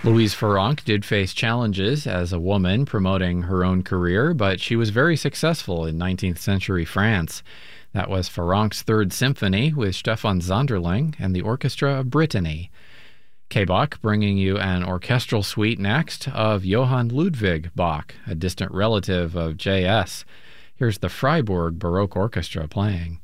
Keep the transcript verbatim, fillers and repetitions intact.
Louise Farrenc did face challenges as a woman promoting her own career, but she was very successful in nineteenth century France. That was Farrenc's Third Symphony with Stefan Zonderling and the Orchestra of Brittany. K. Bach bringing you an orchestral suite next of Johann Ludwig Bach, a distant relative of J S. Here's the Freiburg Baroque Orchestra playing.